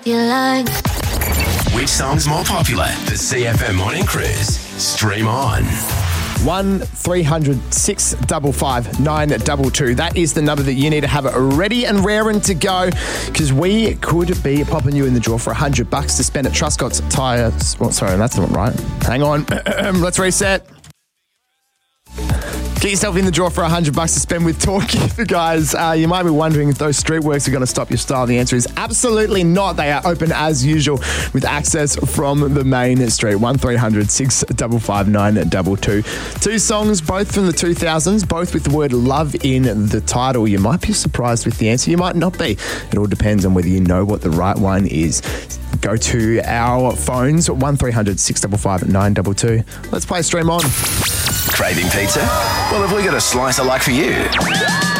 Which song's more popular? The CFM Morning Cruise. Stream on. 1300-655-922. That is the number that you need to have it ready and raring to go, because we could be popping you in the draw for $100 to spend at Truscott's Tyres. Oh, sorry, that's not right. Hang on. Let's reset. Get yourself in the draw for $100 to spend with Talkie. Guys, you might be wondering if those streetworks are going to stop your style. The answer is absolutely not. They are open as usual with access from the main street. 1300-655-922. Two songs, both from the 2000s, both with the word love in the title. You might be surprised with the answer. You might not be. It all depends on whether you know what the right one is. Go to our phones, 1300-655-922. Let's play Stream On. Craving pizza? Well, have we got a slice I like for you?